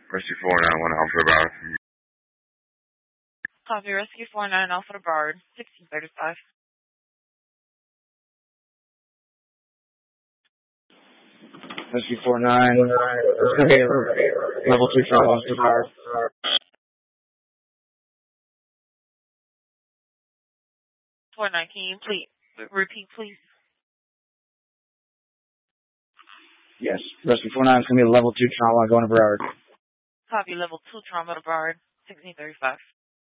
Rescue 491 Alpha Bravo. Copy, Rescue 49 Alpha to Bard, 1635. Rescue 49, level 2 trauma to Bard. Can you repeat, please? Yes, Rescue 49 is going to be a level 2 trauma going to Broward. Copy, level 2 trauma to Bard, 1635.